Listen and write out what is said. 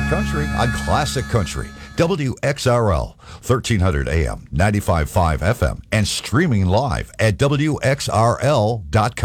country on Classic Country, WXRL, 1300 AM, 95.5 FM, and streaming live at WXRL.com.